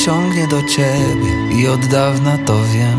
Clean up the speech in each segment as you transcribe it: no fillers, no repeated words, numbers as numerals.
ciągnie do ciebie i od dawna to wiem.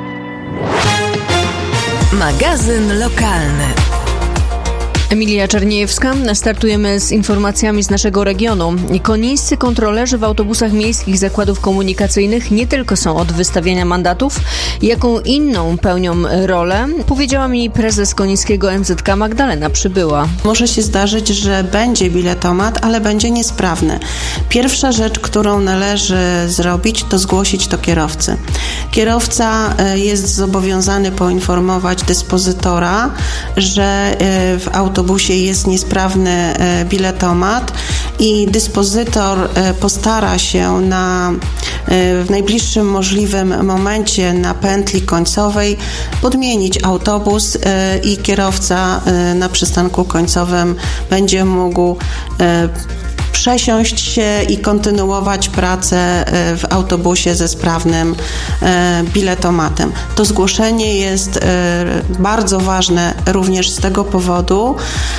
Magazyn lokalny. Emilia Czerniejewska. Startujemy z informacjami z naszego regionu. Konińscy kontrolerzy w autobusach miejskich zakładów komunikacyjnych nie tylko są od wystawiania mandatów, jaką inną pełnią rolę, powiedziała mi prezes konińskiego MZK Magdalena Przybyła. Może się zdarzyć, że będzie biletomat, ale będzie niesprawny. Pierwsza rzecz, którą należy zrobić, to zgłosić to kierowcy. Kierowca jest zobowiązany poinformować dyspozytora, że w autobusie jest niesprawny biletomat i dyspozytor postara się w najbliższym możliwym momencie na pętli końcowej podmienić autobus i kierowca na przystanku końcowym będzie mógł przesiąść się i kontynuować pracę w autobusie ze sprawnym biletomatem. To zgłoszenie jest bardzo ważne również z tego powodu,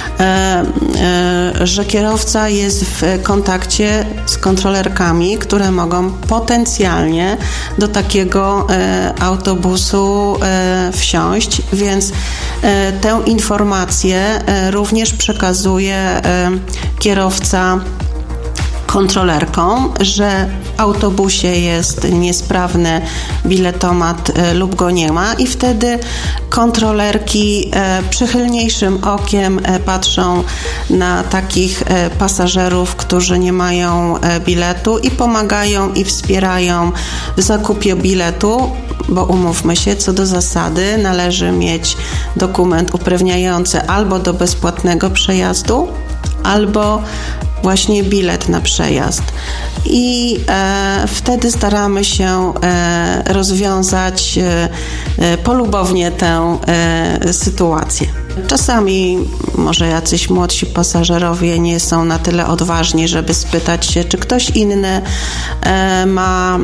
że kierowca jest w kontakcie z kontrolerkami, które mogą potencjalnie do takiego autobusu wsiąść, więc tę informację również przekazuje kierowca kontrolerkom, że w autobusie jest niesprawny biletomat lub go nie ma i wtedy kontrolerki przychylniejszym okiem patrzą na takich pasażerów, którzy nie mają biletu i pomagają i wspierają w zakupie biletu, bo umówmy się, co do zasady należy mieć dokument uprawniający albo do bezpłatnego przejazdu, albo właśnie bilet na przejazd. I wtedy staramy się rozwiązać polubownie tę sytuację. Czasami może jacyś młodsi pasażerowie nie są na tyle odważni, żeby spytać się, czy ktoś inny ma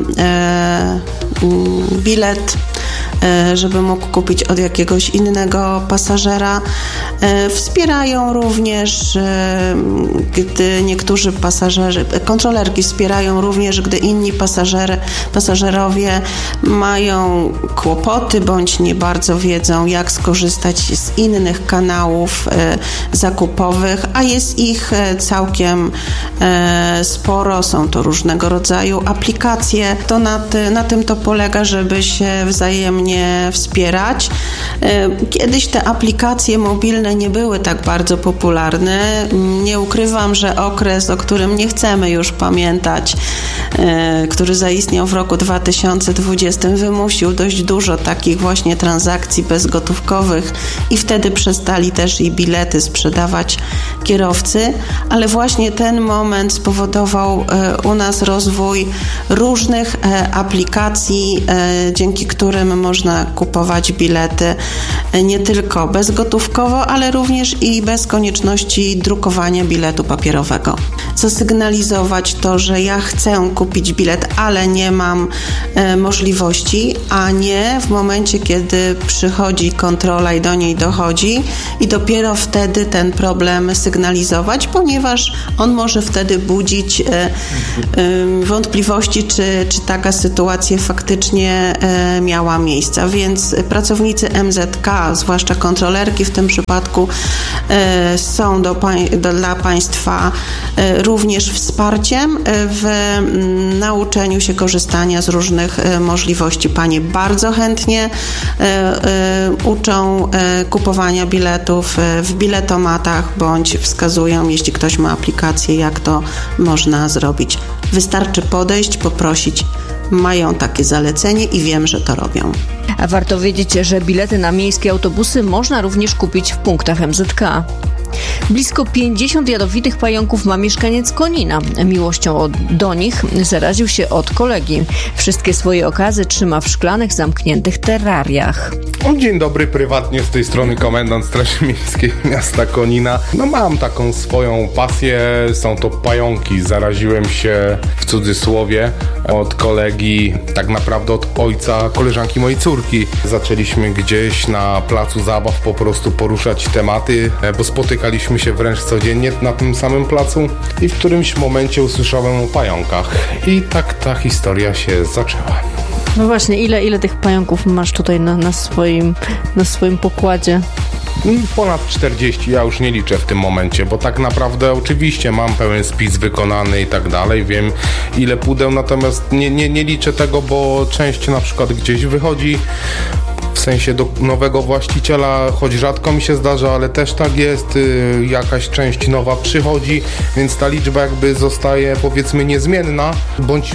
bilet, żeby mógł kupić od jakiegoś innego pasażera. Wspierają również, gdy niektórzy kontrolerki wspierają również, gdy inni pasażerowie mają kłopoty bądź nie bardzo wiedzą, jak skorzystać z innych kanałów zakupowych, a jest ich całkiem sporo, są to różnego rodzaju aplikacje. To na tym to polega, żeby się wzajemnie wspierać. Kiedyś te aplikacje mobilne nie były tak bardzo popularne. Nie ukrywam, że okres, o którym nie chcemy już pamiętać, który zaistniał w roku 2020, wymusił dość dużo takich właśnie transakcji bezgotówkowych i wtedy przestali też i bilety sprzedawać kierowcy, ale właśnie ten moment spowodował u nas rozwój różnych aplikacji, dzięki którym można kupować bilety nie tylko bezgotówkowo, ale również i bez konieczności drukowania biletu papierowego. Zasygnalizować to, że ja chcę kupić bilet, ale nie mam możliwości, a nie w momencie, kiedy przychodzi kontrola i do niej dochodzi i dopiero wtedy ten problem sygnalizować, ponieważ on może wtedy budzić wątpliwości, czy taka sytuacja faktycznie miała miejsce. Więc pracownicy MZK, zwłaszcza kontrolerki w tym przypadku, są dla Państwa również wsparciem w nauczeniu się korzystania z różnych możliwości. Panie bardzo chętnie uczą kupowania biletów w biletomatach bądź wskazują, jeśli ktoś ma aplikację, jak to można zrobić. Wystarczy podejść, poprosić. Mają takie zalecenie i wiem, że to robią. A warto wiedzieć, że bilety na miejskie autobusy można również kupić w punktach MZK. Blisko 50 jadowitych pająków ma mieszkaniec Konina. Miłością do nich zaraził się od kolegi. Wszystkie swoje okazy trzyma w szklanych, zamkniętych terrariach. Dzień dobry, prywatnie z tej strony komendant Straży Miejskiej miasta Konina. Mam taką swoją pasję, są to pająki. Zaraziłem się, w cudzysłowie, od kolegi, tak naprawdę od ojca koleżanki mojej córki. Zaczęliśmy gdzieś na placu zabaw po prostu poruszać tematy, bo spotykaliśmy się wręcz codziennie na tym samym placu i w którymś momencie usłyszałem o pająkach i tak ta historia się zaczęła. No właśnie, ile tych pająków masz tutaj na swoim pokładzie? Ponad 40, ja już nie liczę w tym momencie, bo tak naprawdę oczywiście mam pełen spis wykonany i tak dalej, wiem ile pudeł, natomiast nie liczę tego, bo część na przykład gdzieś wychodzi, w sensie do nowego właściciela, choć rzadko mi się zdarza, ale też tak jest, jakaś część nowa przychodzi, więc ta liczba jakby zostaje powiedzmy niezmienna, bądź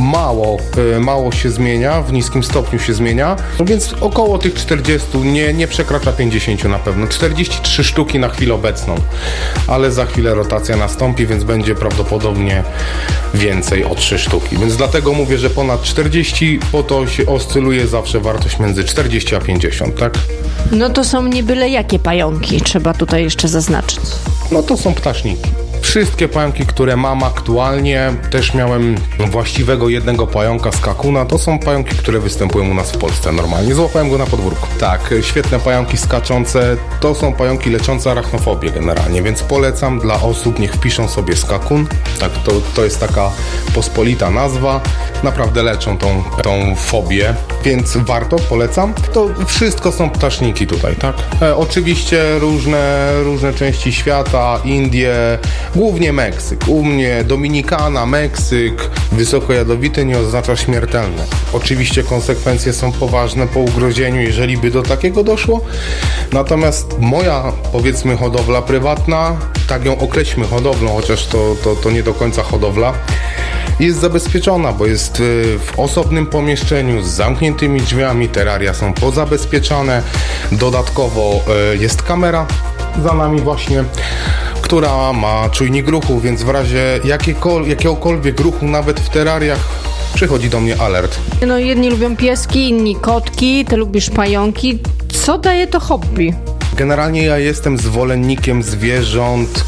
mało się zmienia, w niskim stopniu się zmienia, więc około tych 40, nie przekracza 50 na pewno, 43 sztuki na chwilę obecną, ale za chwilę rotacja nastąpi, więc będzie prawdopodobnie więcej o 3 sztuki, więc dlatego mówię, że ponad 40, po to się oscyluje zawsze wartość między 40 a 50, tak? No to są nie byle jakie pająki, trzeba tutaj jeszcze zaznaczyć. No to są ptaszniki. Wszystkie pająki, które mam aktualnie, też miałem właściwego jednego pająka z kakuna, to są pająki, które występują u nas w Polsce normalnie. Złapałem go na podwórku. Tak, świetne pająki skaczące, to są pająki leczące arachnofobię generalnie, więc polecam dla osób, niech wpiszą sobie skakun. Tak, to jest taka pospolita nazwa. Naprawdę leczą tą fobię, więc warto, polecam. To wszystko są ptaszniki tutaj, tak? Oczywiście różne części świata, Indie, głównie Meksyk. U mnie Dominikana, Meksyk, wysoko jadowity nie oznacza śmiertelne. Oczywiście konsekwencje są poważne po ugrożeniu, jeżeli by do takiego doszło. Natomiast moja, powiedzmy, hodowla prywatna, tak ją określmy hodowlą, chociaż to nie do końca hodowla, jest zabezpieczona, bo jest w osobnym pomieszczeniu z zamkniętymi drzwiami, teraria są pozabezpieczane, dodatkowo jest kamera za nami właśnie, która ma czujnik ruchu, więc w razie jakiegokolwiek ruchu, nawet w terariach, przychodzi do mnie alert. No jedni lubią pieski, inni kotki, ty lubisz pająki. Co daje to hobby? Generalnie ja jestem zwolennikiem zwierząt,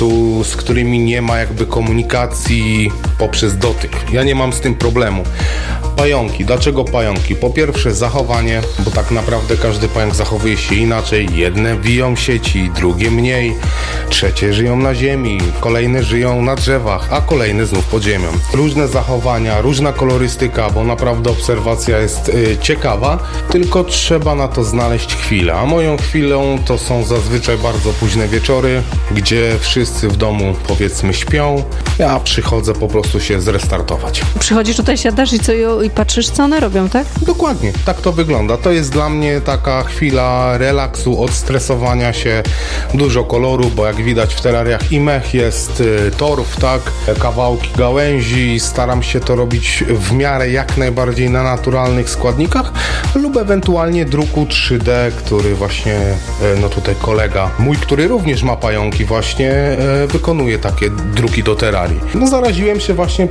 z którymi nie ma jakby komunikacji poprzez dotyk. Ja nie mam z tym problemu. Pająki. Dlaczego pająki? Po pierwsze zachowanie, bo tak naprawdę każdy pająk zachowuje się inaczej. Jedne wiją sieci, drugie mniej, trzecie żyją na ziemi, kolejne żyją na drzewach, a kolejne znów pod ziemią. Różne zachowania, różna kolorystyka, bo naprawdę obserwacja jest ciekawa, tylko trzeba na to znaleźć chwilę. A moją chwilą to są zazwyczaj bardzo późne wieczory, gdzie wszyscy w domu powiedzmy śpią. Ja przychodzę po prostu się zrestartować. Przychodzisz tutaj, siadasz i patrzysz, co one robią, tak? Dokładnie, tak to wygląda. To jest dla mnie taka chwila relaksu, odstresowania się, dużo koloru, bo jak widać w terariach i mech jest torf, tak, kawałki gałęzi, staram się to robić w miarę jak najbardziej na naturalnych składnikach lub ewentualnie druku 3D, który właśnie, no tutaj kolega mój, który również ma pająki właśnie, wykonuje takie druki do terarii. No zaraziłem się właśnie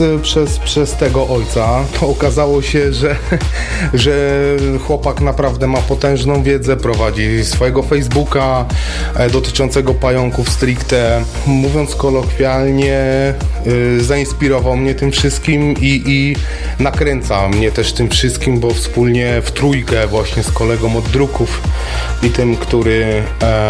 przez tego ojca. To okazało się, że chłopak naprawdę ma potężną wiedzę, prowadzi swojego Facebooka dotyczącego pająków stricte. Mówiąc kolokwialnie, zainspirował mnie tym wszystkim i nakręca mnie też tym wszystkim, bo wspólnie w trójkę właśnie z kolegą od druków i tym, który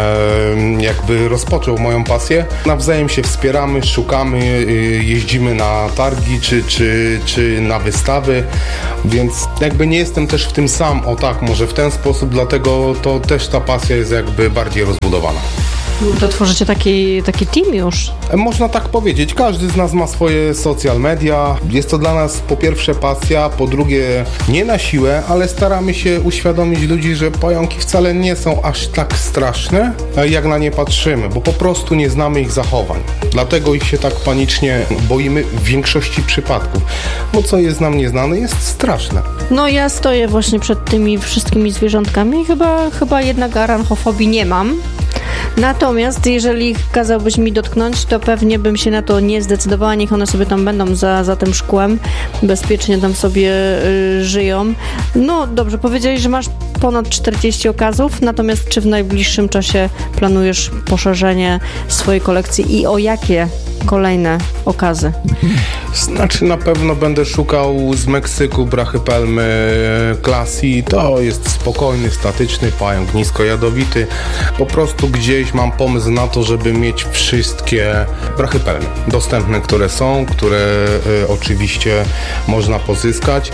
jakby rozpoczął moją pasję, nawzajem się wspieramy, szukamy, jeździmy na targi czy na wystawy, więc jakby nie jestem też w tym sam, o tak, może w ten sposób, dlatego to też ta pasja jest jakby bardziej rozbudowana. To tworzycie taki team już? Można tak powiedzieć. Każdy z nas ma swoje social media. Jest to dla nas po pierwsze pasja, po drugie nie na siłę, ale staramy się uświadomić ludzi, że pająki wcale nie są aż tak straszne, jak na nie patrzymy, bo po prostu nie znamy ich zachowań. Dlatego ich się tak panicznie boimy w większości przypadków. Bo co jest nam nieznane, jest straszne. No ja stoję właśnie przed tymi wszystkimi zwierzątkami i chyba jednak aranchofobii nie mam. Natomiast jeżeli kazałbyś mi dotknąć, to pewnie bym się na to nie zdecydowała. Niech one sobie tam będą za tym szkłem, bezpiecznie tam sobie żyją. No dobrze, powiedziałeś, że masz ponad 40 okazów, natomiast czy w najbliższym czasie planujesz poszerzenie swojej kolekcji i o jakie kolejne okazy? Znaczy na pewno będę szukał z Meksyku brachypelmy Classy. To jest spokojny, statyczny pająk, niskojadowity. Po prostu gdzieś mam pomysł na to, żeby mieć wszystkie brachypelmy dostępne, które są, które oczywiście można pozyskać.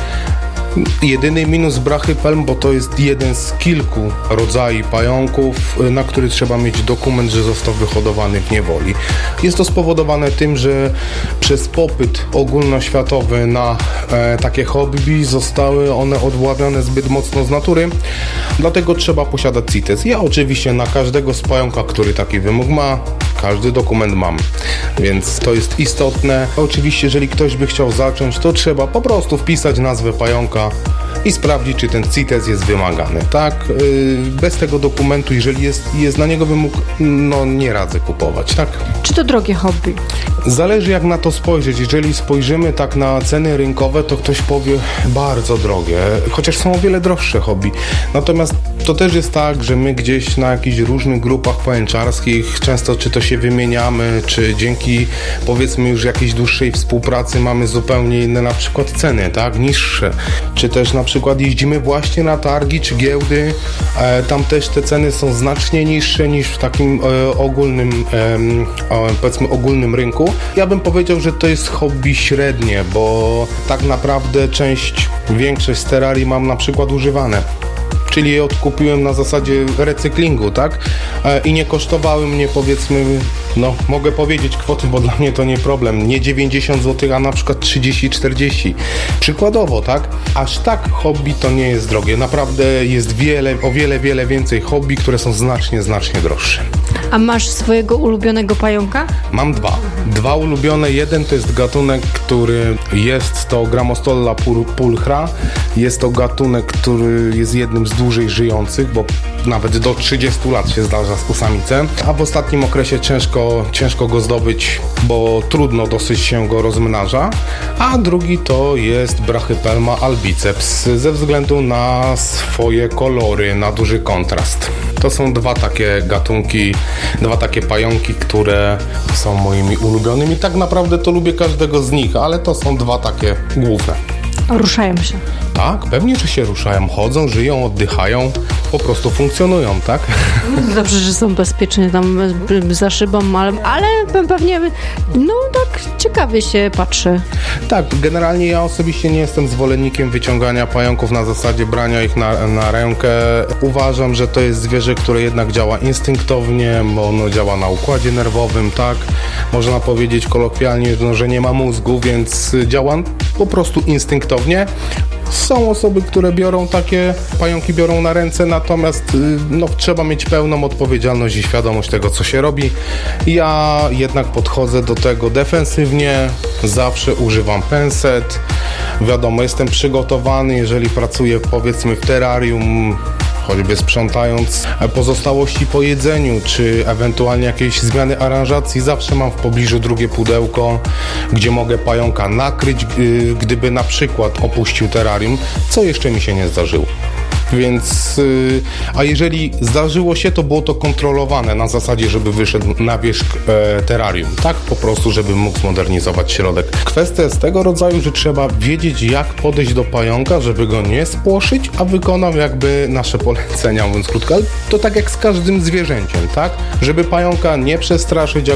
Jedyny minus brachypelm, bo to jest jeden z kilku rodzajów pająków, na który trzeba mieć dokument, że został wyhodowany w niewoli. Jest to spowodowane tym, że przez popyt ogólnoświatowy na takie hobby zostały one odławione zbyt mocno z natury, dlatego trzeba posiadać CITES. Ja oczywiście na każdego z pająka, który taki wymóg ma, każdy dokument mam, więc to jest istotne. Oczywiście, jeżeli ktoś by chciał zacząć, to trzeba po prostu wpisać nazwę pająka i sprawdzić, czy ten CITES jest wymagany, tak? Bez tego dokumentu, jeżeli jest na niego wymóg, no nie radzę kupować, tak? Czy to drogie hobby? Zależy jak na to spojrzeć. Jeżeli spojrzymy tak na ceny rynkowe, to ktoś powie bardzo drogie, chociaż są o wiele droższe hobby. Natomiast to też jest tak, że my gdzieś na jakichś różnych grupach pajęczarskich, często czy to się wymieniamy, czy dzięki powiedzmy już jakiejś dłuższej współpracy mamy zupełnie inne na przykład ceny, tak? Niższe. Czy też na przykład jeździmy właśnie na targi czy giełdy, tam też te ceny są znacznie niższe niż w takim ogólnym, powiedzmy ogólnym rynku. Ja bym powiedział, że to jest hobby średnie, bo tak naprawdę większość z terrarii mam na przykład używane. Czyli je odkupiłem na zasadzie recyklingu, tak? I nie kosztowały mnie, powiedzmy, no mogę powiedzieć kwoty, bo dla mnie to nie problem, nie 90 zł, a na przykład 30-40. Przykładowo, tak? Aż tak hobby to nie jest drogie. Naprawdę jest o wiele więcej hobby, które są znacznie droższe. A masz swojego ulubionego pająka? Mam dwa ulubione. Jeden to jest gatunek, który jest to Grammostola pulchra. Jest to gatunek, który jest jednym z dłużej żyjących, bo nawet do 30 lat się zdarza z samicę, a w ostatnim okresie ciężko go zdobyć, bo trudno dosyć się go rozmnaża. A drugi to jest Brachypelma albiceps ze względu na swoje kolory, na duży kontrast. To są dwa takie gatunki, dwa takie pająki, które są moimi ulubionymi. Tak naprawdę to lubię każdego z nich, ale to są dwa takie główne. Ruszają się. Tak, pewnie, że się ruszają, chodzą, żyją, oddychają, po prostu funkcjonują, tak? Dobrze, że są bezpiecznie tam za szybą, ale pewnie, no tak ciekawie się patrzy. Tak, generalnie ja osobiście nie jestem zwolennikiem wyciągania pająków na zasadzie brania ich na rękę. Uważam, że to jest zwierzę, które jednak działa instynktownie, bo ono działa na układzie nerwowym, tak? Można powiedzieć kolokwialnie, że nie ma mózgu, więc działa po prostu instynktownie. Są osoby, które takie pająki biorą na ręce, natomiast trzeba mieć pełną odpowiedzialność i świadomość tego, co się robi. Ja jednak podchodzę do tego defensywnie, zawsze używam penset. Wiadomo, jestem przygotowany, jeżeli pracuję powiedzmy w terrarium, choćby sprzątając pozostałości po jedzeniu, czy ewentualnie jakieś zmiany aranżacji, zawsze mam w pobliżu drugie pudełko, gdzie mogę pająka nakryć, gdyby na przykład opuścił terrarium, co jeszcze mi się nie zdarzyło. Więc, a jeżeli zdarzyło się, to było to kontrolowane na zasadzie, żeby wyszedł na wierzch terrarium, tak po prostu, żeby mógł zmodernizować środek. Kwestia jest tego rodzaju, że trzeba wiedzieć, jak podejść do pająka, żeby go nie spłoszyć, a wykonał jakby nasze polecenia, mówiąc krótko, ale to tak jak z każdym zwierzęciem, tak? Żeby pająka nie przestraszyć,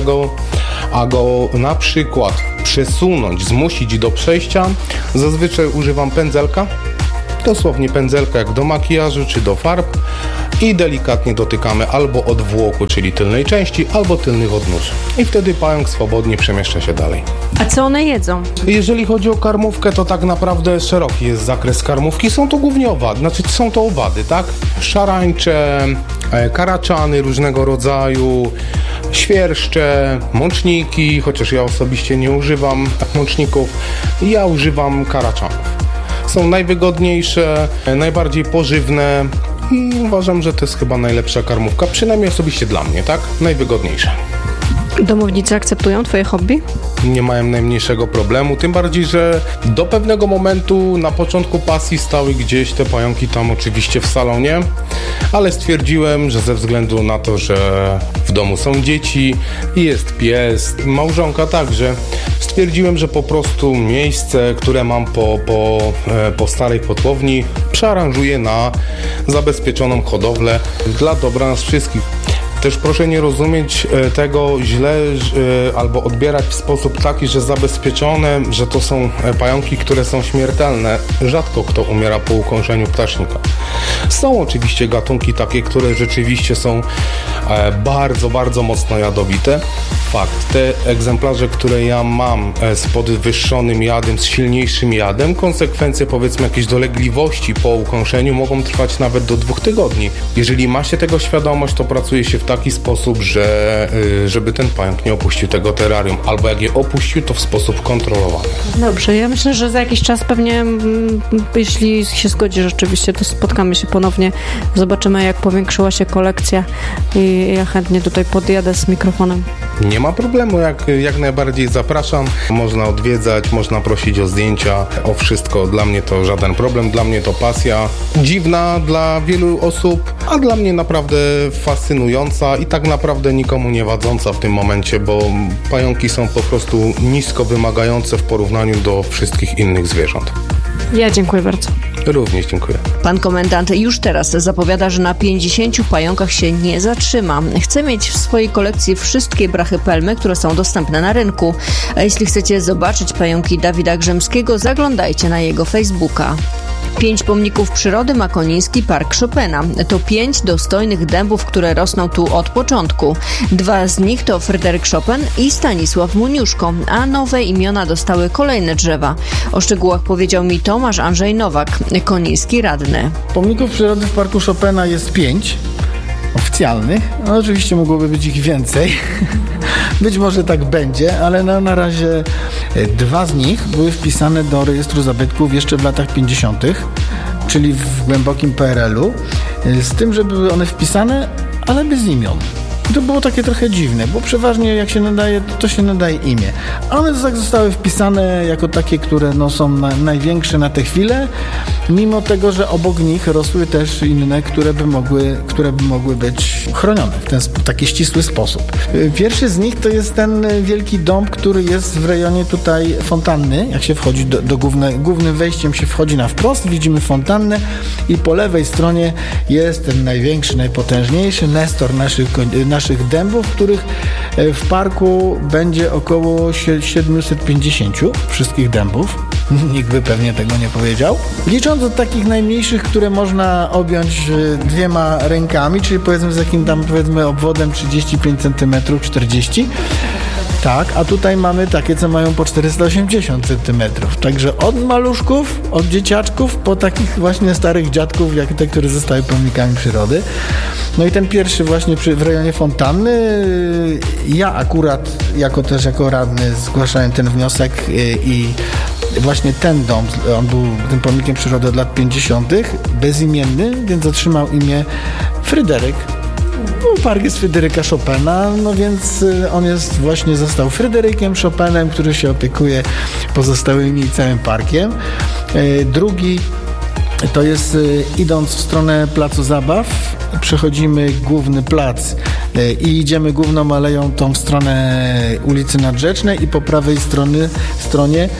a go na przykład przesunąć, zmusić do przejścia, zazwyczaj używam pędzelka, dosłownie pędzelka jak do makijażu czy do farb i delikatnie dotykamy albo odwłoku, czyli tylnej części, albo tylnych odnóż. I wtedy pająk swobodnie przemieszcza się dalej. A co one jedzą? Jeżeli chodzi o karmówkę, to tak naprawdę szeroki jest zakres karmówki. Są to głównie owady, są to owady, tak? Szarańcze, karaczany różnego rodzaju, świerszcze, mączniki, chociaż ja osobiście nie używam mączników, ja używam karaczanów. Są najwygodniejsze, najbardziej pożywne i uważam, że to jest chyba najlepsza karmówka, przynajmniej osobiście dla mnie, tak? Najwygodniejsza. Domownicy akceptują twoje hobby? Nie mają najmniejszego problemu, tym bardziej, że do pewnego momentu na początku pasji stały gdzieś te pająki tam oczywiście w salonie, ale stwierdziłem, że ze względu na to, że w domu są dzieci i jest pies, małżonka także, Stwierdziłem, że po prostu miejsce, które mam po starej kotłowni, przearanżuję na zabezpieczoną hodowlę dla dobra nas wszystkich. Też proszę nie rozumieć tego źle albo odbierać w sposób taki, że zabezpieczone, że to są pająki, które są śmiertelne. Rzadko kto umiera po ukąszeniu ptasznika. Są oczywiście gatunki takie, które rzeczywiście są bardzo, bardzo mocno jadowite. Fakt, te egzemplarze, które ja mam z podwyższonym jadem, z silniejszym jadem, konsekwencje powiedzmy jakiejś dolegliwości po ukąszeniu mogą trwać nawet do 2 tygodni. Jeżeli ma się tego świadomość, to pracuje się w taki sposób, żeby ten pająk nie opuścił tego terrarium, albo jak je opuścił, to w sposób kontrolowany. Dobrze, ja myślę, że za jakiś czas pewnie, jeśli się zgodzi rzeczywiście, to spotkamy się ponownie, zobaczymy jak powiększyła się kolekcja i ja chętnie tutaj podjadę z mikrofonem. Nie ma problemu, jak najbardziej zapraszam. Można odwiedzać, można prosić o zdjęcia, o wszystko. Dla mnie to żaden problem, dla mnie to pasja. Dziwna dla wielu osób, a dla mnie naprawdę fascynująca i tak naprawdę nikomu nie wadząca w tym momencie, bo pająki są po prostu nisko wymagające w porównaniu do wszystkich innych zwierząt. Ja dziękuję bardzo. Również dziękuję. Pan komendant już teraz zapowiada, że na 50 pająkach się nie zatrzyma. Chce mieć w swojej kolekcji wszystkie brachypelmy, które są dostępne na rynku. A jeśli chcecie zobaczyć pająki Dawida Grzemskiego, zaglądajcie na jego Facebooka. 5 pomników przyrody ma Koniński Park Chopina. To 5 dostojnych dębów, które rosną tu od początku. 2 z nich to Fryderyk Chopin i Stanisław Moniuszko, a nowe imiona dostały kolejne drzewa. O szczegółach powiedział mi Tomasz Andrzej Nowak, koniński radny. Pomników przyrody w Parku Chopina jest 5 oficjalnych. No, oczywiście mogłoby być ich więcej. Być może tak będzie, ale na razie 2 z nich były wpisane do rejestru zabytków jeszcze w latach 50., czyli w głębokim PRL-u, z tym, że były one wpisane, ale bez imion. I to było takie trochę dziwne, bo przeważnie jak się nadaje, to się nadaje imię. A one tak zostały wpisane jako takie, które są największe na tę chwilę, mimo tego, że obok nich rosły też inne, które by mogły być chronione w taki ścisły sposób. Pierwszy z nich to jest ten wielki dąb, który jest w rejonie tutaj fontanny. Jak się wchodzi głównym wejściem się wchodzi na wprost, widzimy fontannę i po lewej stronie jest ten największy, najpotężniejszy nestor naszych dębów, których w parku będzie około 750 wszystkich dębów. Nikt by pewnie tego nie powiedział. Licząc od takich najmniejszych, które można objąć 2 rękami, czyli powiedzmy z jakim tam obwodem 35 cm, 40 Tak, a tutaj mamy takie, co mają po 480 cm. Także od maluszków, od dzieciaczków, po takich właśnie starych dziadków, jak te, które zostały pomnikami przyrody. No i ten pierwszy właśnie w rejonie fontanny, ja akurat jako radny zgłaszałem ten wniosek i właśnie ten dom, on był tym pomnikiem przyrody od lat 50., bezimienny, więc otrzymał imię Fryderyk. Park jest Fryderyka Chopina, no więc on został Fryderykiem Chopinem, który się opiekuje pozostałymi i całym parkiem. Drugi to jest, idąc w stronę placu zabaw, przechodzimy główny plac i idziemy główną aleją tą w stronę ulicy Nadrzecznej i po prawej stronie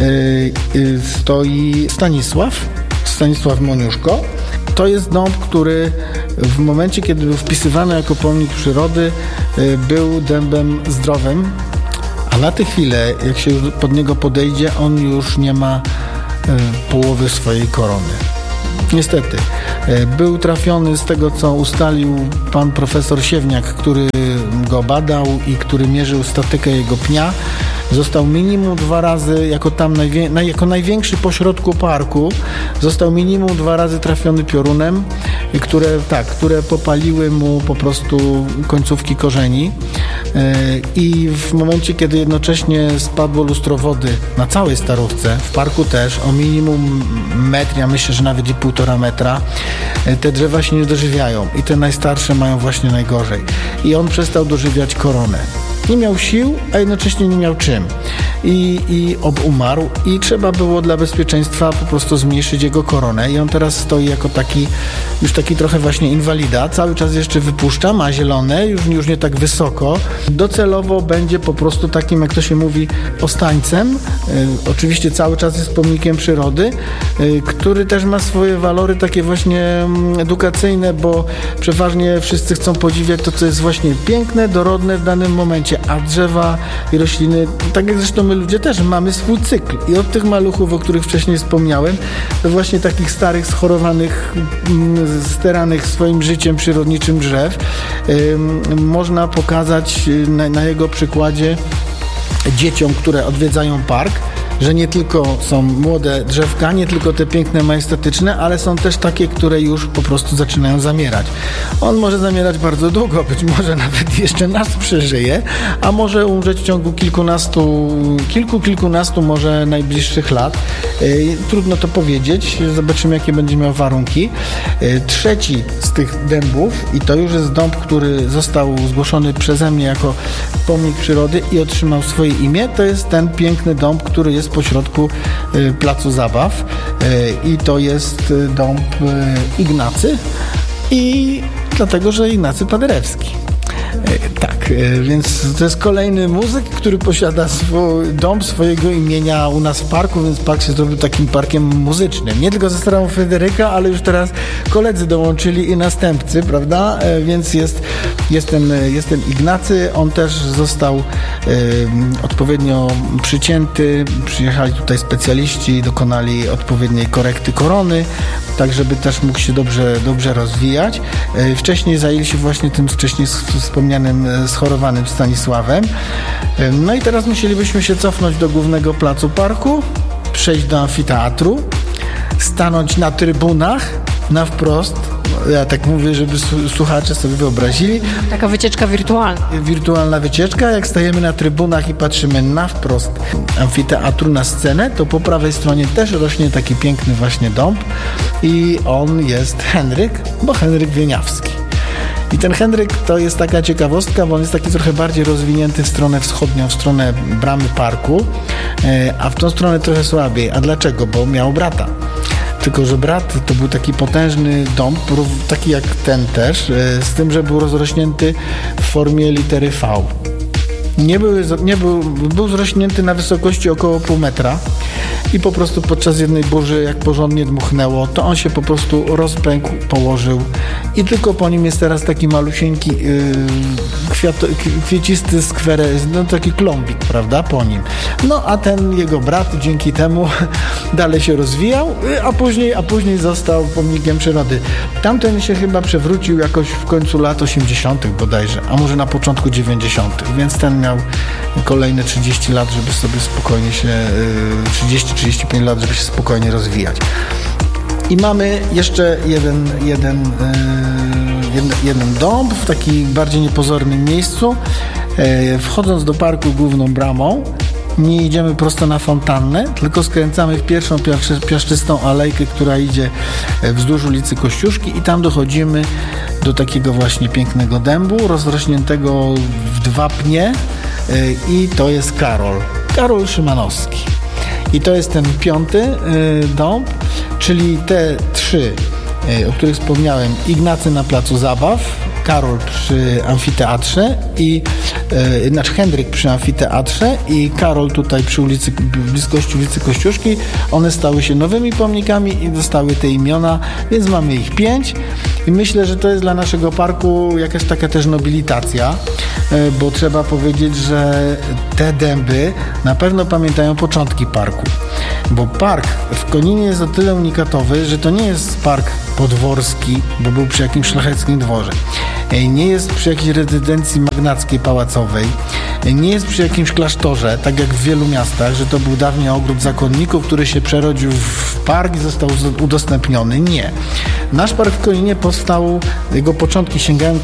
stoi Stanisław Moniuszko. To jest dąb, który w momencie, kiedy był wpisywany jako pomnik przyrody, był dębem zdrowym, a na tę chwilę, jak się pod niego podejdzie, on już nie ma połowy swojej korony. Niestety. Był trafiony z tego, co ustalił pan profesor Siewniak, który go badał i który mierzył statykę jego pnia. Został minimum 2 razy, jako największy pośrodku parku, został minimum 2 razy trafiony piorunem, które popaliły mu po prostu końcówki korzeni. I w momencie, kiedy jednocześnie spadło lustro wody na całej Starówce, w parku też, o minimum metr, ja myślę, że nawet i 1,5 metra, te drzewa się nie dożywiają i te najstarsze mają właśnie najgorzej. I on przestał dożywiać koronę. Nie miał sił, a jednocześnie nie miał czym. i obumarł i trzeba było dla bezpieczeństwa po prostu zmniejszyć jego koronę i on teraz stoi jako taki, już taki trochę właśnie inwalida, cały czas jeszcze wypuszcza, ma zielone, już nie tak wysoko. Docelowo będzie po prostu takim, jak to się mówi, ostańcem. Oczywiście cały czas jest pomnikiem przyrody, który też ma swoje walory takie właśnie edukacyjne, bo przeważnie wszyscy chcą podziwiać to, co jest właśnie piękne, dorodne w danym momencie, a drzewa i rośliny, tak jak zresztą my ludzie też mamy swój cykl i od tych maluchów, o których wcześniej wspomniałem, do właśnie takich starych, schorowanych, steranych swoim życiem przyrodniczym drzew, można pokazać na jego przykładzie dzieciom, które odwiedzają park, że nie tylko są młode drzewka, nie tylko te piękne, majestatyczne, ale są też takie, które już po prostu zaczynają zamierać. On może zamierać bardzo długo, być może nawet jeszcze nas przeżyje, a może umrzeć w ciągu kilkunastu może najbliższych lat. Trudno to powiedzieć, zobaczymy, jakie będzie miał warunki. Trzeci z tych dębów, i to już jest dąb, który został zgłoszony przeze mnie jako pomnik przyrody i otrzymał swoje imię, to jest ten piękny dąb, który jest pośrodku placu zabaw i to jest dąb Ignacy i dlatego, że Ignacy Paderewski. Tak, więc to jest kolejny muzyk, który posiada dom swojego imienia u nas w parku, więc park się zrobił takim parkiem muzycznym. Nie tylko ze starą Fryderyka, ale już teraz koledzy dołączyli i następcy, prawda? Więc jest ten Ignacy, on też został odpowiednio przycięty, przyjechali tutaj specjaliści, dokonali odpowiedniej korekty korony, tak żeby też mógł się dobrze rozwijać. Wcześniej zajęli się właśnie tym wcześniej wspomnianym schorowanym Stanisławem. No i teraz musielibyśmy się cofnąć do głównego placu parku, przejść do amfiteatru, stanąć na trybunach na wprost. Ja tak mówię, żeby słuchacze sobie wyobrazili. Taka wycieczka wirtualna. Wirtualna wycieczka. Jak stajemy na trybunach i patrzymy na wprost amfiteatru, na scenę, to po prawej stronie też rośnie taki piękny właśnie dąb i on jest Henryk, bo Henryk Wieniawski. I ten Henryk to jest taka ciekawostka, bo on jest taki trochę bardziej rozwinięty w stronę wschodnią, w stronę bramy parku, a w tą stronę trochę słabiej. A dlaczego? Bo miał brata. Tylko że brat to był taki potężny dąb, taki jak ten też, z tym, że był rozrośnięty w formie litery V. Był zrośnięty na wysokości około pół metra i po prostu podczas jednej burzy, jak porządnie dmuchnęło, to on się po prostu rozpękł, położył i tylko po nim jest teraz taki malusieńki kwiecisty skwerek, no taki klombik, prawda, po nim. No a ten jego brat dzięki temu dalej się rozwijał, a później został pomnikiem przyrody. Tamten się chyba przewrócił jakoś w końcu lat 80. bodajże, a może na początku 90., więc ten miał kolejne 30 lat, żeby sobie spokojnie się 30-35 lat, żeby się spokojnie rozwijać. I mamy jeszcze jeden dąb w takim bardziej niepozornym miejscu. Wchodząc do parku główną bramą, nie idziemy prosto na fontannę, tylko skręcamy w pierwszą piaszczystą alejkę, która idzie wzdłuż ulicy Kościuszki i tam dochodzimy do takiego właśnie pięknego dębu, rozrośniętego w 2 pnie i to jest Karol Szymanowski. I to jest ten 5. dąb, czyli te 3, o których wspomniałem, Ignacy na placu zabaw, Karol przy amfiteatrze Henryk przy amfiteatrze i Karol tutaj przy bliskości ulicy Kościuszki. One stały się nowymi pomnikami i dostały te imiona, więc mamy ich 5 i myślę, że to jest dla naszego parku jakaś taka też nobilitacja, bo trzeba powiedzieć, że te dęby na pewno pamiętają początki parku, bo park w Koninie jest o tyle unikatowy, że to nie jest park podworski, bo był przy jakimś szlacheckim dworze. Nie jest przy jakiejś rezydencji magnackiej, pałacowej. Nie jest przy jakimś klasztorze, tak jak w wielu miastach, że to był dawniej ogród zakonników, który się przerodził w park i został udostępniony. Nie. Nasz park w Koninie powstał, jego początki sięgają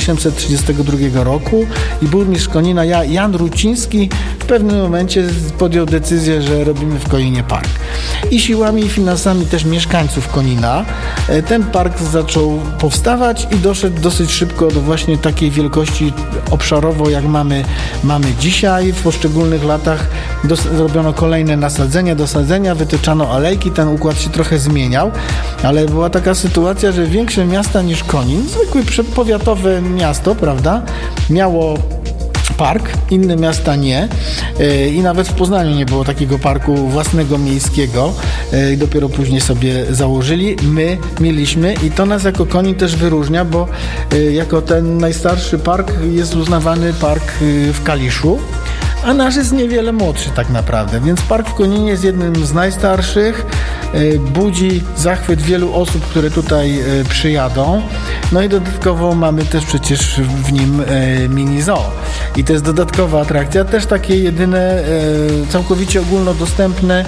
1832 roku i burmistrz Konina Jan Ruciński w pewnym momencie podjął decyzję, że robimy w Koninie park. I siłami i finansami też mieszkańców Konina ten park zaczął powstawać i doszedł dosyć szybko do właśnie takiej wielkości obszarowo, jak mamy dzisiaj. W poszczególnych latach zrobiono kolejne dosadzenia, wytyczano alejki, ten układ się trochę zmieniał, ale była taka sytuacja, że większe miasta niż Konin, zwykłe powiatowe miasto, prawda, miało park, inne miasta nie i nawet w Poznaniu nie było takiego parku własnego miejskiego i dopiero później sobie założyli. My mieliśmy i to nas jako Konin też wyróżnia, bo jako ten najstarszy park jest uznawany park w Kaliszu, a nasz jest niewiele młodszy tak naprawdę, więc park w Koninie jest jednym z najstarszych, budzi zachwyt wielu osób, które tutaj przyjadą. No i dodatkowo mamy też przecież w nim mini zoo. I to jest dodatkowa atrakcja, też takie jedyne, całkowicie ogólnodostępne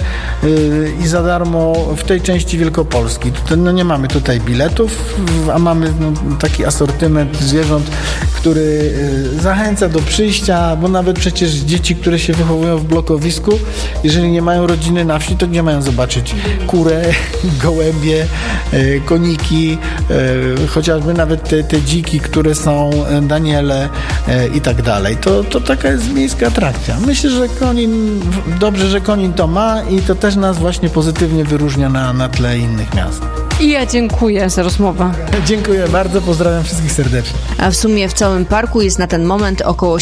i za darmo w tej części Wielkopolski. Tutaj, nie mamy tutaj biletów, a mamy taki asortyment zwierząt, który zachęca do przyjścia, bo nawet przecież dzieci, które się wychowują w blokowisku, jeżeli nie mają rodziny na wsi, to gdzie mają zobaczyć kurę, gołębie, koniki, chociażby nawet te dziki, które są, daniele i tak dalej. To taka jest miejska atrakcja. Myślę, że Konin, dobrze, że Konin to ma i to też nas właśnie pozytywnie wyróżnia na tle innych miast. I ja dziękuję za rozmowę. Dziękuję bardzo, pozdrawiam wszystkich serdecznie. A w sumie w całym parku jest na ten moment około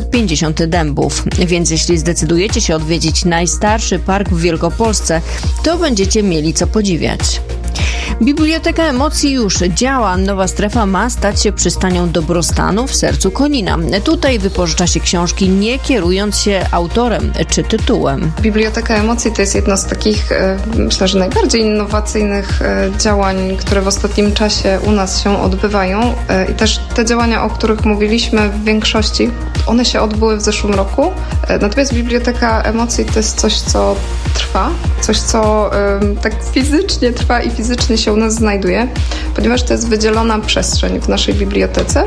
750 dębów, więc jeśli zdecydujecie się odwiedzić najstarszy park w Wielkopolsce, to będziecie mieli co podziwiać. Biblioteka Emocji już działa. Nowa strefa ma stać się przystanią dobrostanu w sercu Konina. Tutaj wypożycza się książki, nie kierując się autorem czy tytułem. Biblioteka Emocji to jest jedno z takich, myślę, że najbardziej innowacyjnych działań, które w ostatnim czasie u nas się odbywają. I też te działania, o których mówiliśmy w większości, one się odbyły w zeszłym roku. Natomiast Biblioteka Emocji to jest coś, co trwa, coś, co tak fizycznie trwa i fizycznie się u nas znajduje, ponieważ to jest wydzielona przestrzeń w naszej bibliotece,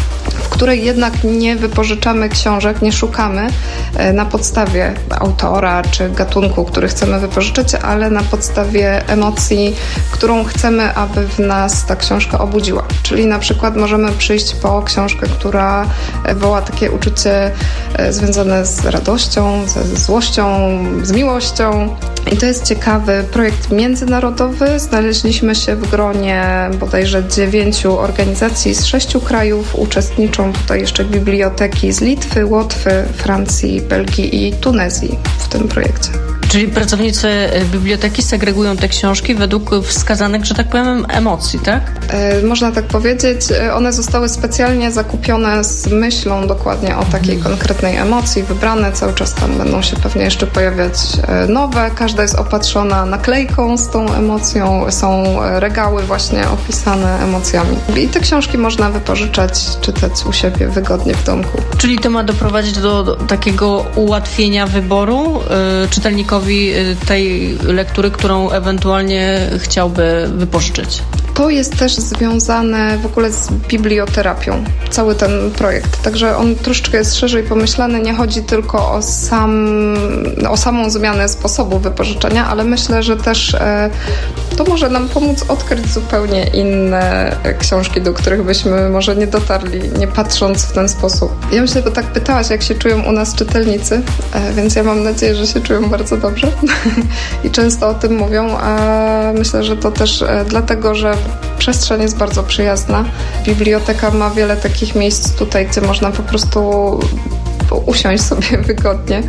w której jednak nie wypożyczamy książek, nie szukamy na podstawie autora czy gatunku, który chcemy wypożyczyć, ale na podstawie emocji, którą chcemy, aby w nas ta książka obudziła. Czyli na przykład możemy przyjść po książkę, która woła takie uczucie związane z radością, ze złością, z miłością. I to jest ciekawy projekt międzynarodowy. Znaleźliśmy się w gronie bodajże 9 organizacji z 6 krajów. Uczestniczą tutaj jeszcze biblioteki z Litwy, Łotwy, Francji, Belgii i Tunezji w tym projekcie. Czyli pracownicy biblioteki segregują te książki według wskazanych, że tak powiem, emocji, tak? Można tak powiedzieć. One zostały specjalnie zakupione z myślą dokładnie o takiej konkretnej emocji, wybrane. Cały czas tam będą się pewnie jeszcze pojawiać nowe. Każda jest opatrzona naklejką z tą emocją. Są regały właśnie opisane emocjami. I te książki można wypożyczać, czytać u siebie wygodnie w domku. Czyli to ma doprowadzić do takiego ułatwienia wyboru czytelnikowi tej lektury, którą ewentualnie chciałby wypożyczyć. To jest też związane w ogóle z biblioterapią, cały ten projekt. Także on troszeczkę jest szerzej pomyślany. Nie chodzi tylko o samą zmianę sposobu wypożyczenia, ale myślę, że też to może nam pomóc odkryć zupełnie inne książki, do których byśmy może nie dotarli, nie patrząc w ten sposób. Ja myślę, bo tak pytałaś, jak się czują u nas czytelnicy, więc ja mam nadzieję, że się czują bardzo dobrze i często o tym mówią, a myślę, że to też dlatego, że przestrzeń jest bardzo przyjazna. Biblioteka ma wiele takich miejsc tutaj, gdzie można po prostu usiąść sobie wygodnie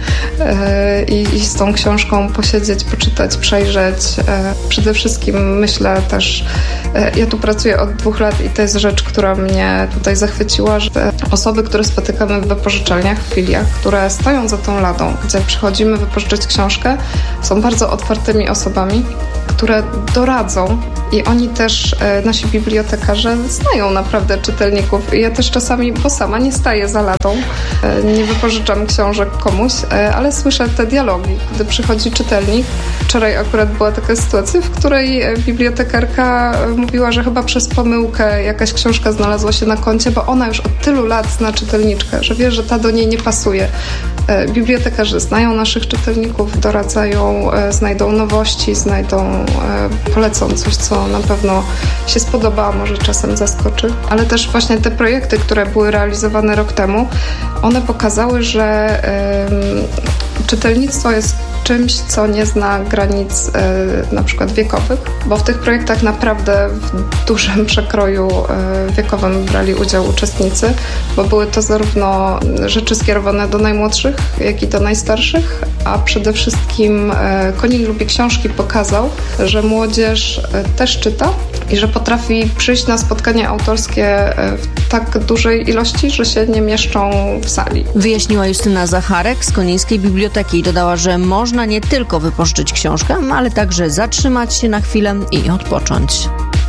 i z tą książką posiedzieć, poczytać, przejrzeć. Przede wszystkim myślę też, ja tu pracuję od 2 lat i to jest rzecz, która mnie tutaj zachwyciła, że osoby, które spotykamy w wypożyczalniach, w filiach, które stoją za tą ladą, gdzie przychodzimy wypożyczyć książkę, są bardzo otwartymi osobami, które doradzą i oni też, nasi bibliotekarze, znają naprawdę czytelników. Ja też czasami, bo sama nie staję za latą, nie wypożyczam książek komuś, ale słyszę te dialogi, gdy przychodzi czytelnik. Wczoraj akurat była taka sytuacja, w której bibliotekarka mówiła, że chyba przez pomyłkę jakaś książka znalazła się na koncie, bo ona już od tylu lat zna czytelniczkę, że wie, że ta do niej nie pasuje. Bibliotekarze znają naszych czytelników, doradzają, znajdą nowości, polecą coś, co na pewno się spodoba, a może czasem zaskoczy. Ale też właśnie te projekty, które były realizowane rok temu, one pokazały, że czytelnictwo jest czymś, co nie zna granic na przykład wiekowych, bo w tych projektach naprawdę w dużym przekroju wiekowym brali udział uczestnicy, bo były to zarówno rzeczy skierowane do najmłodszych, jak i do najstarszych, a przede wszystkim Konin lubi książki pokazał, że młodzież też czyta i że potrafi przyjść na spotkanie autorskie w tak dużej ilości, że się nie mieszczą w sali. Wyjaśniła Justyna Zacharek z Konińskiej Biblioteki i dodała, że można nie tylko wypożyczyć książkę, ale także zatrzymać się na chwilę i odpocząć.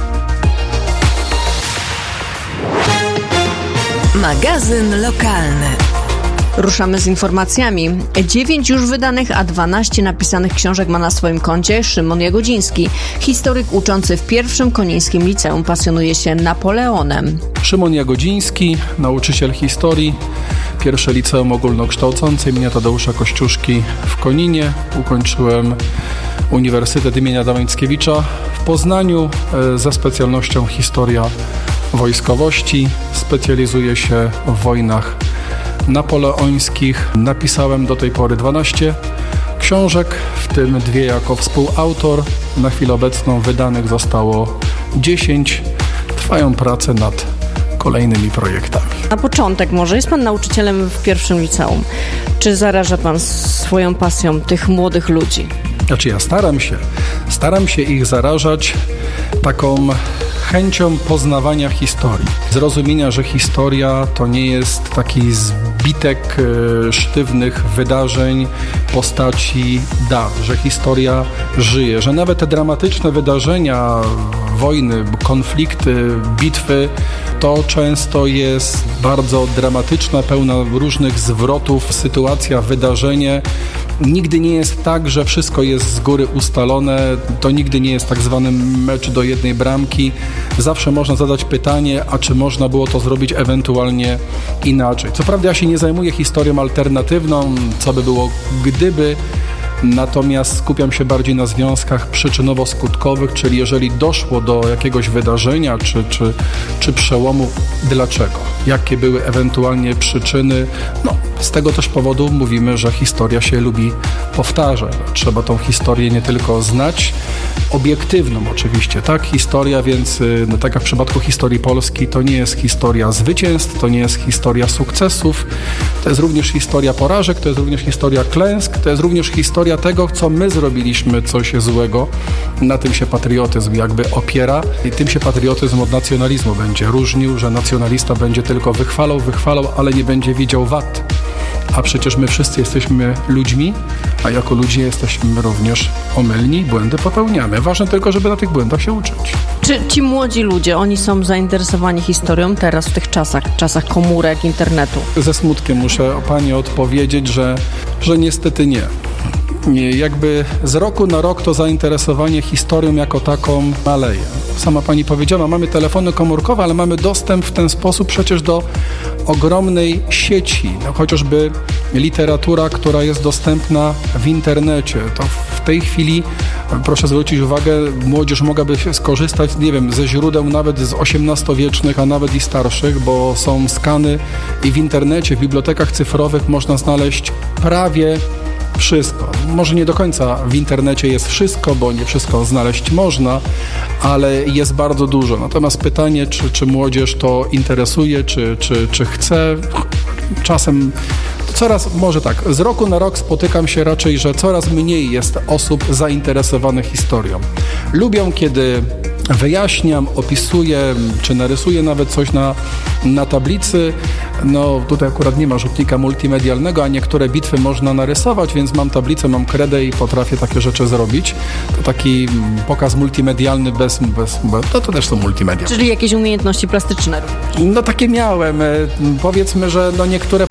Magazyn lokalny. Ruszamy z informacjami. 9 już wydanych, a 12 napisanych książek ma na swoim koncie Szymon Jagodziński. Historyk uczący w pierwszym Konińskim Liceum, pasjonuje się Napoleonem. Szymon Jagodziński, nauczyciel historii, pierwsze liceum ogólnokształcące im. Tadeusza Kościuszki w Koninie. Ukończyłem Uniwersytet im. Adama Mickiewicza w Poznaniu ze specjalnością historia wojskowości. Specjalizuję się w wojnach napoleońskich. Napisałem do tej pory 12 książek, w tym 2 jako współautor. Na chwilę obecną wydanych zostało 10. Trwają prace nad kolejnymi projektami. Na początek może, jest pan nauczycielem w pierwszym liceum. Czy zaraża pan swoją pasją tych młodych ludzi? Znaczy ja staram się ich zarażać taką chęcią poznawania historii. Zrozumienia, że historia to nie jest taki zbitek sztywnych wydarzeń, postaci, dat, że historia żyje, że nawet te dramatyczne wydarzenia, wojny, konflikty, bitwy, to często jest bardzo dramatyczna, pełna różnych zwrotów sytuacja, wydarzenie. Nigdy nie jest tak, że wszystko jest z góry ustalone, to nigdy nie jest tak zwany mecz do jednej bramki. Zawsze można zadać pytanie, a czy można było to zrobić ewentualnie inaczej. Co prawda ja się nie zajmuję historią alternatywną, co by było gdyby, natomiast skupiam się bardziej na związkach przyczynowo-skutkowych, czyli jeżeli doszło do jakiegoś wydarzenia czy przełomu, dlaczego? Jakie były ewentualnie przyczyny? Z tego też powodu mówimy, że historia się lubi powtarzać. Trzeba tą historię nie tylko znać, obiektywną oczywiście, tak? Historia, więc tak jak w przypadku historii Polski, to nie jest historia zwycięstw, to nie jest historia sukcesów, to jest również historia porażek, to jest również historia klęsk, to jest również historia tego, co my zrobiliśmy, coś złego. Na tym się patriotyzm jakby opiera i tym się patriotyzm od nacjonalizmu będzie różnił, że nacjonalista będzie tylko wychwalał, ale nie będzie widział wad. A przecież my wszyscy jesteśmy ludźmi, a jako ludzie jesteśmy również omylni, błędy popełniamy. Ważne tylko, żeby na tych błędach się uczyć. Czy ci młodzi ludzie, oni są zainteresowani historią teraz w tych czasach komórek, internetu? Ze smutkiem muszę pani odpowiedzieć, że niestety nie. Jakby z roku na rok to zainteresowanie historią jako taką maleje. Sama pani powiedziała, mamy telefony komórkowe, ale mamy dostęp w ten sposób przecież do ogromnej sieci. Chociażby literatura, która jest dostępna w internecie. To w tej chwili, proszę zwrócić uwagę, młodzież mogłaby skorzystać, ze źródeł nawet z XVIII-wiecznych, a nawet i starszych, bo są skany i w internecie, w bibliotekach cyfrowych można znaleźć prawie wszystko. Może nie do końca w internecie jest wszystko, bo nie wszystko znaleźć można, ale jest bardzo dużo. Natomiast pytanie, czy młodzież to interesuje, czy chce, czasem może z roku na rok spotykam się raczej, że coraz mniej jest osób zainteresowanych historią. Lubią, kiedy wyjaśniam, opisuję, czy narysuję nawet coś na tablicy. No tutaj akurat nie ma rzutnika multimedialnego, a niektóre bitwy można narysować, więc mam tablicę, mam kredę i potrafię takie rzeczy zrobić. To taki pokaz multimedialny to też są multimedia. Czyli jakieś umiejętności plastyczne? No takie miałem. Powiedzmy, że no niektóre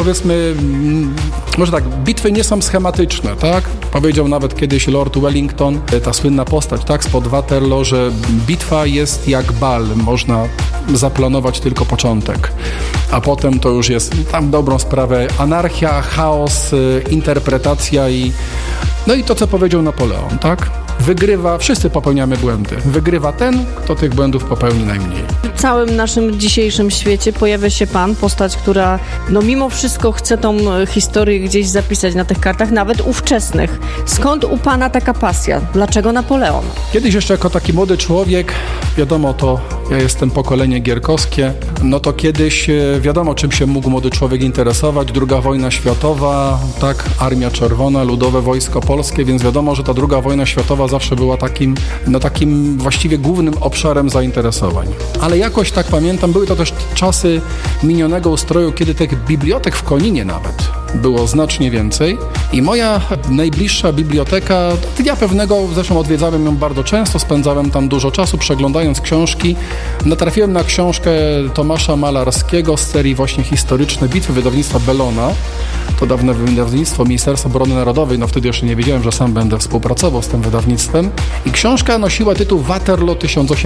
może tak, bitwy nie są schematyczne, tak? Powiedział nawet kiedyś Lord Wellington, ta słynna postać, tak, spod Waterloo, że bitwa jest jak bal, można zaplanować tylko początek, a potem to już jest tam dobrą sprawę anarchia, chaos, interpretacja i to, co powiedział Napoleon, tak? Wygrywa, wszyscy popełniamy błędy. Wygrywa ten, kto tych błędów popełni najmniej. W całym naszym dzisiejszym świecie pojawia się pan, postać, która mimo wszystko chce tą historię gdzieś zapisać na tych kartach, nawet ówczesnych. Skąd u pana taka pasja? Dlaczego Napoleon? Kiedyś jeszcze jako taki młody człowiek, wiadomo, to ja jestem pokolenie gierkowskie, no to kiedyś wiadomo, czym się mógł młody człowiek interesować. II wojna światowa, tak, Armia Czerwona, Ludowe Wojsko Polskie, więc wiadomo, że ta II wojna światowa zawsze była takim właściwie głównym obszarem zainteresowań. Ale jakoś tak pamiętam, były to też czasy minionego ustroju, kiedy tych bibliotek w Koninie nawet było znacznie więcej i moja najbliższa biblioteka, dnia pewnego, zresztą odwiedzałem ją bardzo często, spędzałem tam dużo czasu przeglądając książki, natrafiłem na książkę Tomasza Malarskiego z serii właśnie Historyczne Bitwy wydawnictwa Bellona. To dawne wydawnictwo Ministerstwa Obrony Narodowej, wtedy jeszcze nie wiedziałem, że sam będę współpracował z tym wydawnictwem. I książka nosiła tytuł Waterloo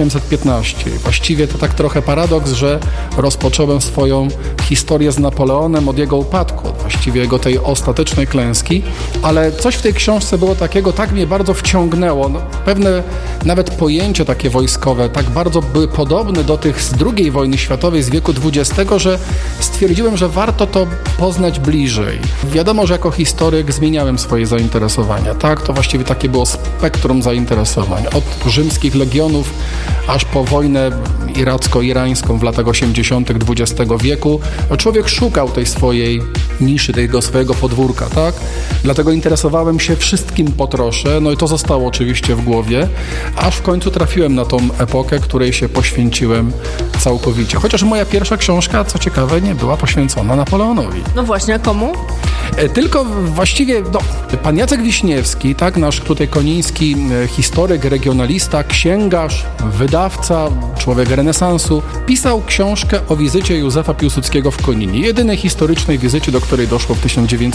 1815. Właściwie to tak trochę paradoks, że rozpocząłem swoją historię z Napoleonem od jego upadku, właściwie jego tej ostatecznej klęski, ale coś w tej książce było takiego, tak mnie bardzo wciągnęło. Pewne nawet pojęcia takie wojskowe tak bardzo były podobne do tych z II wojny światowej z wieku XX, że stwierdziłem, że warto to poznać bliżej. Wiadomo, że jako historyk zmieniałem swoje zainteresowania, tak? To właściwie takie było spektrum zainteresowań. Od rzymskich legionów aż po wojnę iracko-irańską w latach 80. XX wieku. Człowiek szukał tej swojej niszy, tego swojego podwórka, tak? Dlatego interesowałem się wszystkim po trosze, i to zostało oczywiście w głowie, aż w końcu trafiłem na tą epokę, której się poświęciłem całkowicie. Chociaż moja pierwsza książka, co ciekawe, nie była poświęcona Napoleonowi. No właśnie, a komu? Tylko właściwie pan Jacek Wiśniewski, tak, nasz tutaj koniński historyk, regionalista, księgarz, wydawca, człowiek renesansu, pisał książkę o wizycie Józefa Piłsudskiego w Koninie. Jedynej historycznej wizycie, do której doszło w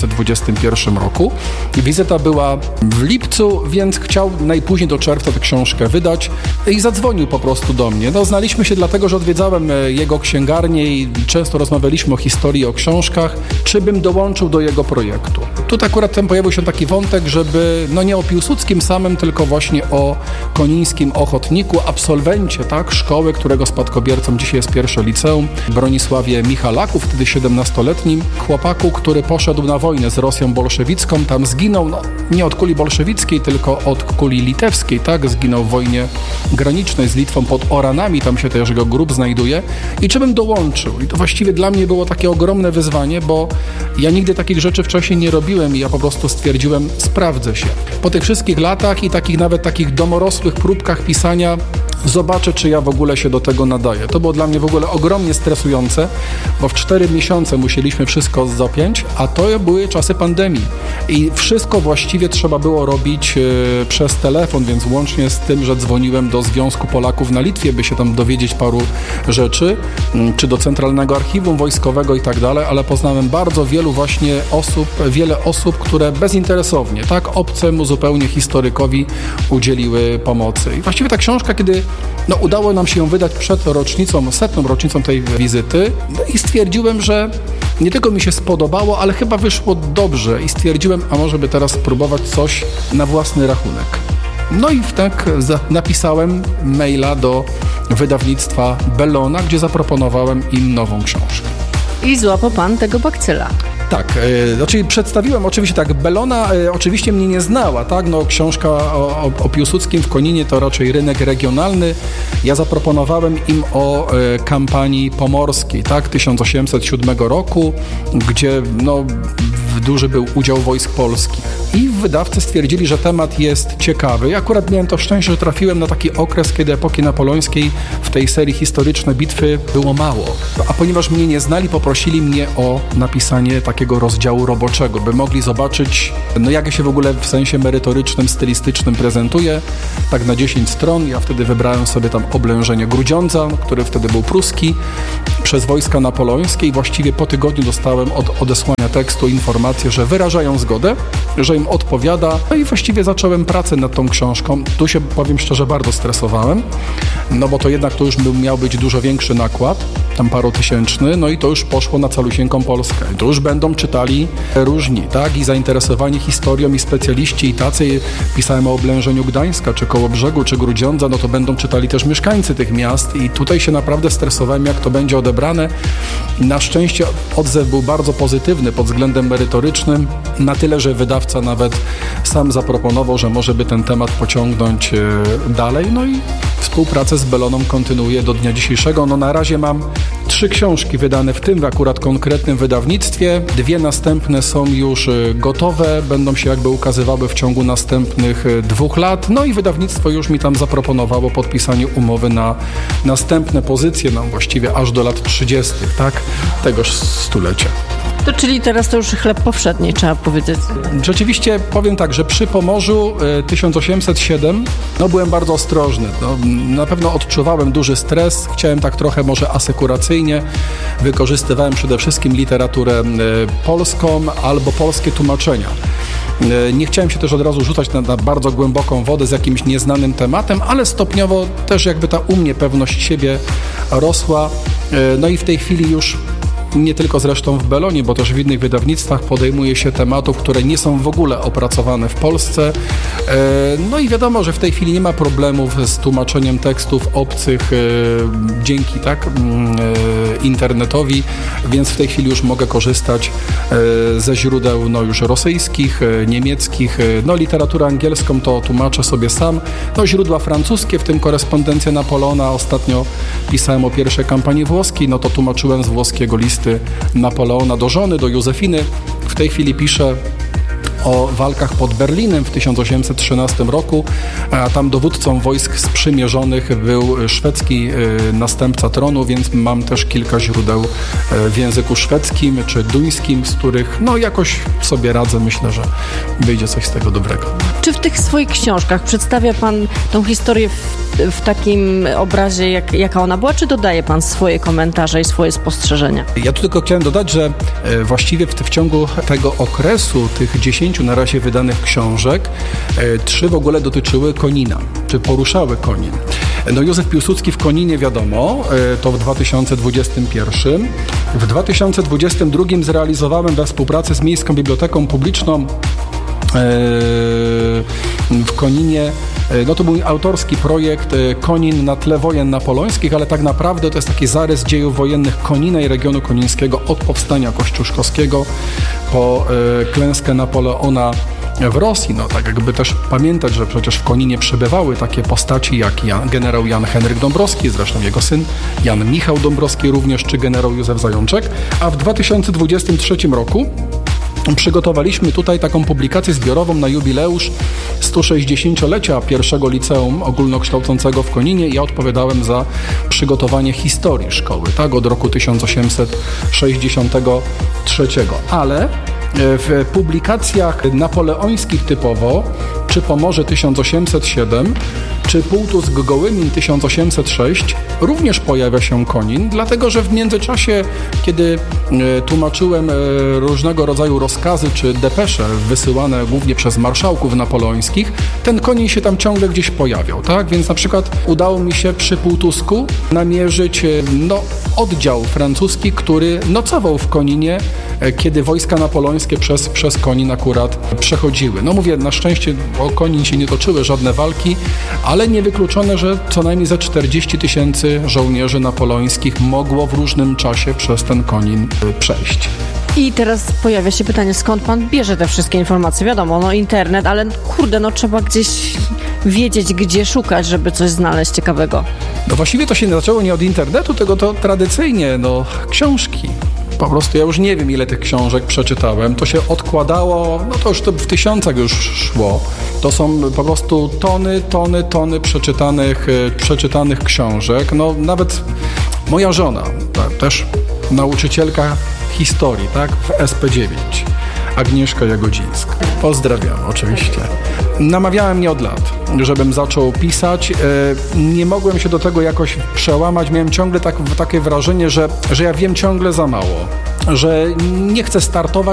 1921 roku. Wizyta była w lipcu, więc chciał najpóźniej do czerwca tę książkę wydać i zadzwonił po prostu do mnie. Znaliśmy się dlatego, że odwiedzałem jego księgarnię i często rozmawialiśmy o historii, o książkach, czy bym dołączył do jego projektu. Tutaj akurat pojawił się taki wątek, żeby nie o Piłsudskim samym, tylko właśnie o konińskim ochotniku, absolwencie, tak, szkoły, którego spadkobiercą dzisiaj jest pierwsze liceum, Bronisławie Michalaku, wtedy 17-letnim chłopaku, który poszedł na wojnę z Rosją bolszewicką, tam zginął, nie od kuli bolszewickiej, tylko od kuli litewskiej, tak, zginął w wojnie granicznej z Litwą pod Oranami, tam się też jego grób znajduje i czy bym dołączył. I to właściwie dla mnie było takie ogromne wyzwanie, bo ja nigdy takich rzeczy wcześniej nie robiłem i ja po prostu stwierdziłem, sprawdzę się. Po tych wszystkich latach i nawet takich domorosłych próbkach pisania zobaczę, czy ja w ogóle się do tego nadaję. To było dla mnie w ogóle ogromnie stresujące, bo w 4 miesiące musieliśmy wszystko zapiąć, a to były czasy pandemii i wszystko właściwie trzeba było robić przez telefon, więc łącznie z tym, że dzwoniłem do Związku Polaków na Litwie, by się tam dowiedzieć paru rzeczy, czy do Centralnego Archiwum Wojskowego i tak dalej, ale poznałem bardzo wiele osób, które bezinteresownie, tak, obcemu zupełnie historykowi udzieliły pomocy. I właściwie ta książka, kiedy udało nam się ją wydać przed 100. rocznicą tej wizyty i stwierdziłem, że nie tylko mi się spodobało, ale chyba wyszło dobrze i stwierdziłem, a może by teraz spróbować coś na własny rachunek. I tak napisałem maila do wydawnictwa Bellona, gdzie zaproponowałem im nową książkę. I złapał pan tego bakcyla. Tak, przedstawiłem oczywiście tak, Bellona oczywiście mnie nie znała, tak, książka o Piłsudskim w Koninie to raczej rynek regionalny. Ja zaproponowałem im o kampanii pomorskiej, tak, 1807 roku, gdzie duży był udział wojsk polskich. I wydawcy stwierdzili, że temat jest ciekawy. Ja akurat miałem to szczęście, że trafiłem na taki okres, kiedy epoki napoleońskiej w tej serii Historyczne bitwy było mało. A ponieważ mnie nie znali, poprosili mnie o napisanie takiego rozdziału roboczego, by mogli zobaczyć, jak ja się w ogóle w sensie merytorycznym, stylistycznym prezentuję. Tak na 10 stron. Ja wtedy wybrałem sobie tam oblężenie Grudziądza, który wtedy był pruski, przez wojska napoleońskie i właściwie po tygodniu dostałem od odesłania tekstu informację, że wyrażają zgodę, że im odpowiada. No i właściwie zacząłem pracę nad tą książką. Tu się, powiem szczerze, bardzo stresowałem, bo to jednak to już miał być dużo większy nakład, tam parutysięczny, no i to już poszło na calusieńką Polskę. I to już będą czytali różni, tak? I zainteresowani historią i specjaliści i tacy, pisałem o oblężeniu Gdańska, czy Kołobrzegu, czy Grudziądza, no to będą czytali też mieszkańcy tych miast i tutaj się naprawdę stresowałem, jak to będzie odebrane. Na szczęście odzew był bardzo pozytywny pod względem merytorycznym, na tyle, że wydawca nawet sam zaproponował, że może by ten temat pociągnąć dalej, no i współpracę z Belloną kontynuuję do dnia dzisiejszego. No na razie mam 3 książki wydane w tym akurat konkretnym wydawnictwie. 2 następne są już gotowe, będą się jakby ukazywały w ciągu następnych 2 lat. No i wydawnictwo już mi tam zaproponowało podpisanie umowy na następne pozycje, właściwie aż do lat 30., tak? Tegoż stulecia. To czyli teraz to już chleb powszedni, trzeba powiedzieć. Rzeczywiście powiem tak, że przy Pomorzu 1807 byłem bardzo ostrożny. Na pewno odczuwałem duży stres, chciałem tak trochę może asekuracyjnie, wykorzystywałem przede wszystkim literaturę polską albo polskie tłumaczenia. Nie chciałem się też od razu rzucać na bardzo głęboką wodę z jakimś nieznanym tematem, ale stopniowo też jakby ta u mnie pewność siebie rosła. No i w tej chwili już nie tylko zresztą w Bellonie, bo też w innych wydawnictwach podejmuje się tematów, które nie są w ogóle opracowane w Polsce. No i wiadomo, że w tej chwili nie ma problemów z tłumaczeniem tekstów obcych dzięki internetowi, więc w tej chwili już mogę korzystać ze źródeł już rosyjskich, niemieckich. Literaturę angielską to tłumaczę sobie sam. Źródła francuskie, w tym korespondencja Napoleona. Ostatnio pisałem o pierwszej kampanii włoskiej, to tłumaczyłem z włoskiego listy Napoleona do żony, do Józefiny. W tej chwili piszę o walkach pod Berlinem w 1813 roku, a tam dowódcą wojsk sprzymierzonych był szwedzki następca tronu, więc mam też kilka źródeł w języku szwedzkim czy duńskim, z których jakoś sobie radzę. Myślę, że wyjdzie coś z tego dobrego. Czy w tych swoich książkach przedstawia Pan tą historię w takim obrazie, jaka ona była, czy dodaje Pan swoje komentarze i swoje spostrzeżenia? Ja tu tylko chciałem dodać, że właściwie w ciągu tego okresu, tych 10 na razie wydanych książek, 3 w ogóle dotyczyły Konina, czy poruszały Konin. Józef Piłsudski w Koninie wiadomo, to w 2021. W 2022 zrealizowałem we współpracy z Miejską Biblioteką Publiczną w Koninie. To był autorski projekt Konin na tle wojen napoleońskich, ale tak naprawdę to jest taki zarys dziejów wojennych Konina i regionu konińskiego od powstania kościuszkowskiego po klęskę Napoleona w Rosji. Tak jakby też pamiętać, że przecież w Koninie przebywały takie postaci jak generał Jan Henryk Dąbrowski, zresztą jego syn Jan Michał Dąbrowski również, czy generał Józef Zajączek. A w 2023 roku przygotowaliśmy tutaj taką publikację zbiorową na jubileusz 160-lecia pierwszego liceum ogólnokształcącego w Koninie. Ja odpowiadałem za przygotowanie historii szkoły, od roku 1863. Ale w publikacjach napoleońskich typowo, czy Pomorze 1807, czy Półtusk Gołymin 1806, również pojawia się Konin, dlatego że w międzyczasie, kiedy tłumaczyłem różnego rodzaju rozkazy czy depesze wysyłane głównie przez marszałków napoleońskich, ten Konin się tam ciągle gdzieś pojawiał, tak? Więc na przykład udało mi się przy Półtusku namierzyć oddział francuski, który nocował w Koninie, kiedy wojska napoleońskie przez Konin akurat przechodziły. Mówię, na szczęście o Konin się nie toczyły żadne walki, ale niewykluczone, że co najmniej ze 40 000 żołnierzy napoleońskich mogło w różnym czasie przez ten Konin przejść. I teraz pojawia się pytanie, skąd Pan bierze te wszystkie informacje? Wiadomo, internet, ale trzeba gdzieś wiedzieć, gdzie szukać, żeby coś znaleźć ciekawego. Właściwie to się zaczęło nie od internetu, tylko to tradycyjnie, książki. Po prostu ja już nie wiem, ile tych książek przeczytałem. To się odkładało, no to już to w tysiącach już szło. To są po prostu tony przeczytanych książek. No nawet moja żona, też nauczycielka historii, tak, w SP9. Agnieszka Jagodzińska. Pozdrawiam oczywiście. Namawiałem mnie od lat, żebym zaczął pisać. Nie mogłem się do tego jakoś przełamać. Miałem ciągle takie wrażenie, że ja wiem ciągle za mało. Że nie chcę startować